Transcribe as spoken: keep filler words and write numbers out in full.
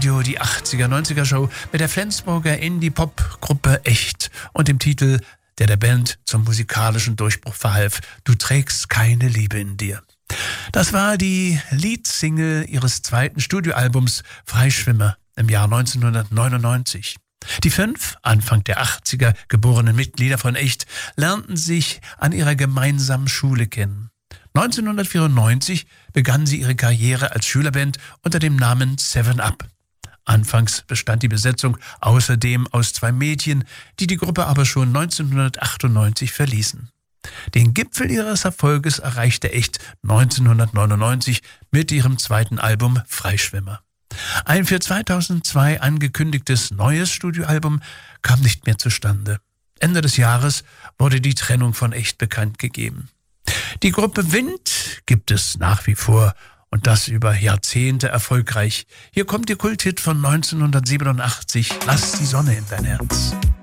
Radio, die achtziger-neunziger-Show mit der Flensburger Indie-Pop-Gruppe Echt und dem Titel, der der Band zum musikalischen Durchbruch verhalf, Du trägst keine Liebe in dir. Das war die Leadsingle ihres zweiten Studioalbums Freischwimmer im Jahr neunzehnhundertneunundneunzig. Die fünf, Anfang der achtziger, geborenen Mitglieder von Echt lernten sich an ihrer gemeinsamen Schule kennen. neunzehnhundertvierundneunzig begann sie ihre Karriere als Schülerband unter dem Namen Seven Up. Anfangs bestand die Besetzung außerdem aus zwei Mädchen, die die Gruppe aber schon neunzehnhundertachtundneunzig verließen. Den Gipfel ihres Erfolges erreichte Echt neunzehnhundertneunundneunzig mit ihrem zweiten Album Freischwimmer. Ein für zweitausendzwei angekündigtes neues Studioalbum kam nicht mehr zustande. Ende des Jahres wurde die Trennung von Echt bekannt gegeben. Die Gruppe Wind gibt es nach wie vor und das über Jahrzehnte erfolgreich. Hier kommt ihr Kulthit von neunzehnhundertsiebenundachtzig, Lass die Sonne in dein Herz.